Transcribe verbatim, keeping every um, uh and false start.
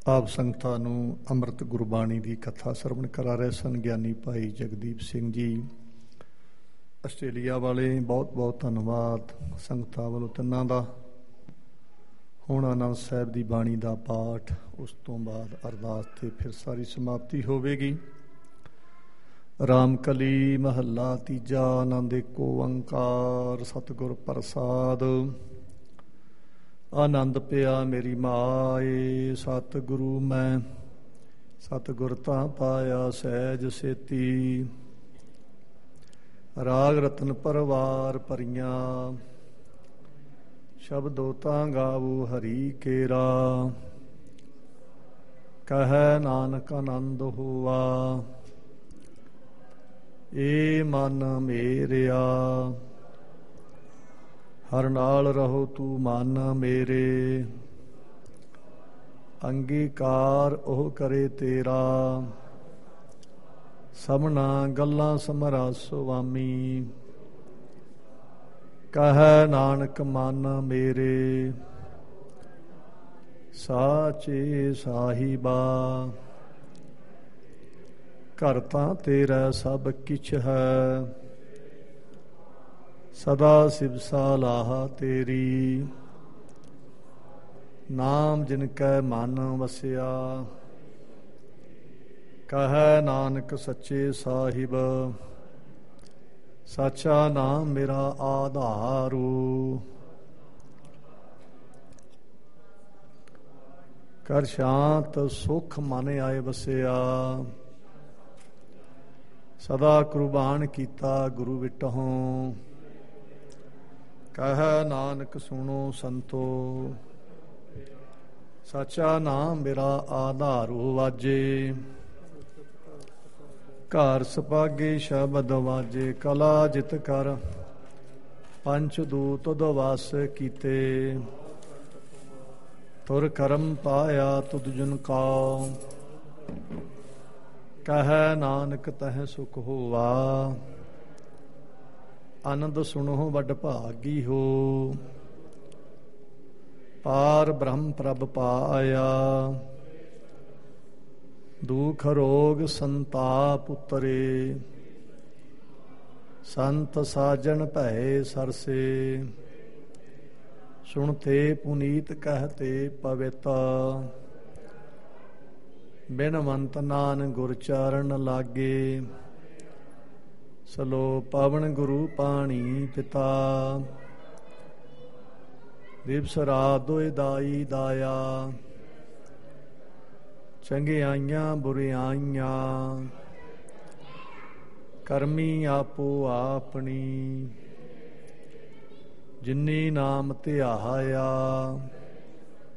ਆਪ ਸੰਗਤਾਂ ਨੂੰ ਅੰਮ੍ਰਿਤ ਗੁਰਬਾਣੀ ਦੀ ਕਥਾ ਸਰਵਣ ਕਰਾ ਰਹੇ ਸਨ ਗਿਆਨੀ ਭਾਈ ਜਗਦੀਪ ਸਿੰਘ ਜੀ ਆਸਟ੍ਰੇਲੀਆ ਵਾਲੇ। ਬਹੁਤ ਬਹੁਤ ਧੰਨਵਾਦ ਸੰਗਤਾਂ ਵੱਲੋਂ ਤਿੰਨਾਂ ਦਾ। ਹੁਣ ਆਨੰਦ ਸਾਹਿਬ ਦੀ ਬਾਣੀ ਦਾ ਪਾਠ, ਉਸ ਤੋਂ ਬਾਅਦ ਅਰਦਾਸ ਤੇ ਫਿਰ ਸਾਰੀ ਸਮਾਪਤੀ ਹੋਵੇਗੀ। ਰਾਮਕਲੀ ਮਹੱਲਾ ਤੀਜਾ। ਆਨੰਦ ਏਕ ਓੰਕਾਰ ਸਤਿਗੁਰ ਪ੍ਰਸਾਦ। ਆਨੰਦ ਪਿਆ ਮੇਰੀ ਮਾਏ ਸਤਿਗੁਰੂ ਮੈਂ, ਸਤਿਗੁਰ ਤਾਂ ਪਾਇਆ ਸਹਿਜ ਸੇਤੀ। ਰਾਗ ਰਤਨ ਪਰਵਾਰ ਭਰੀਆਂ, ਸ਼ਬਦੋ ਤਾਂ ਗਾਵੋ ਹਰੀ ਕੇਰਾ। ਕਹੈ ਨਾਨਕ ਆਨੰਦ ਹੋਆ, ਏ ਮਨ ਮੇਰਿਆ। ਹਰ ਨਾਲ ਰਹੋ ਤੂੰ ਮਨ ਮੇਰੇ, ਅੰਗੀਕਾਰ ਉਹ ਕਰੇ ਤੇਰਾ। ਸਭਨਾ ਗੱਲਾਂ ਸਮਰਾ ਸੁਆਮੀ, ਕਹੈ ਨਾਨਕ ਮਨ ਮੇਰੇ। ਸਾਚੇ ਸਾਹਿਬਾ ਘਰ ਤਾਂ ਤੇਰਾ ਸਭ ਕਿਛ ਹੈ, ਸਦਾ ਸਿਵ ਸਾਲਾਹ ਤੇਰੀ। ਨਾਮ ਜਿਨ ਕੈ ਮਨ ਵਸਿਆ, ਕਹੈ ਨਾਨਕ ਸੱਚੇ ਸਾਹਿਬ। ਸਾਚਾ ਨਾਮ ਮੇਰਾ ਆਧਾਰੂ, ਕਰ ਸ਼ਾਂਤ ਸੁਖ ਮਨ ਆਏ ਵਸਿਆ। ਸਦਾ ਕੁਰਬਾਨ ਕੀਤਾ ਗੁਰੂ ਵਿਟਹੁ, ਕਹੈ ਨਾਨਕ ਸੁਣੋ ਸੰਤੋ। ਸਾਚਾ ਨਾਮ ਮੇਰਾ ਆਧਾਰੂ ਵਾਜੇ, ਘਰ ਸੁਭਾਗੇ ਸ਼ਬਦ ਵਾਜੇ। ਕਲਾ ਜਿਤ ਕਰ ਪੰਚ ਦੂਤ ਦਵਾਸ ਕੀਤੇ, ਤੁਰ ਕਰਮ ਪਾਇਆ ਤੁਧ ਜਨ ਕਾ। ਕਹੈ ਨਾਨਕ ਤਹ ਸੁਖ ਹੋਆ, ਆਨੰਦ ਸੁਣੋ ਵੱਡ ਭਾਗੀ ਹੋ। ਪਾਰ ਬ੍ਰਹਮ ਪ੍ਰਭ ਪਾਇਆ, ਦੁਖ ਰੋਗ ਸੰਤਾਪ ਉਤਰੇ। ਸੰਤ ਸਾਜਣ ਭੈ ਸਰਸੇ, ਸੁਣਤੇ ਪੁਨੀਤ ਕਹਤੇ ਪਵਿੱਤ। ਬਿਨਵੰਤ ਨਾਨਕ ਗੁਰ ਚਰਨ ਲਾਗੇ, ਸਲੋ ਪਵਨ ਗੁਰੂ ਪਾਣੀ ਪਿਤਾ। ਦਿਵਸ ਰਾਤ ਦੋਇ ਦਾਈ ਦਾਇਆ, ਚੰਗਿਆਈਆਂ ਬੁਰਿਆਈਆਂ। ਕਰਮੀ ਆਪੋ ਆਪਣੀ, ਜਿਨੀ ਨਾਮ ਧਿਆਇਆ।